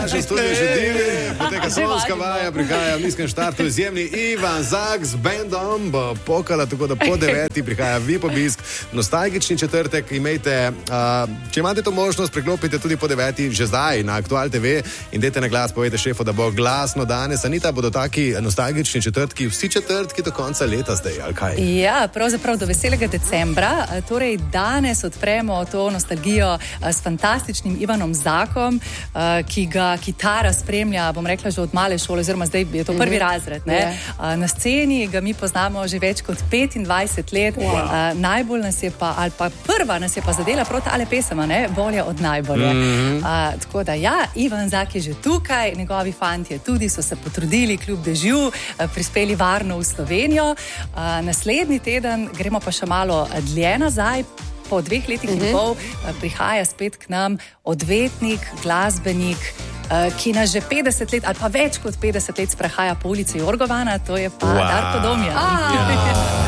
našem studiu že divi, poteka sonska vaja, prihaja v nizkem štartu izjemni Ivan Zak z bendom, bo pokala, tako da po 9. prihaja VIP obisk, nostalgični četrtek, imejte, če imate to možnost, preklopite tudi po 9. že zdaj na Aktual TV in dajte na glas, povejte šefu, da bo glasno danes. Anita, bodo taki nostalgični četrtki, vsi četrtki do konca leta zdaj, ali kaj? Ja, pravzaprav do veselega decembra, torej danes odpremo to nostalgijo s fantastičnim Ivanom Zakom, ki ga kitara spremlja, bom rekla, že od male šole, oziroma zdaj je to prvi razred. Ne? Na sceni ga mi poznamo že več kot 25 let. Najbolj nas je pa, ali pa prva nas je pa zadela prav tale pesema, ne? Bolje od najbolje. Tako da ja, Ivan Zak je že tukaj, njegovi fantje tudi so se potrudili kljub dežju, prispeli varno v Slovenijo. Naslednji teden gremo pa še malo dlje nazaj. Po 2 letih in pol prihaja spet k nam odvetnik, glasbenik, ki nas že 50 let ali pa več kot 50 let sprehaja po ulici Jorgovana, to je pa Darko Domjan.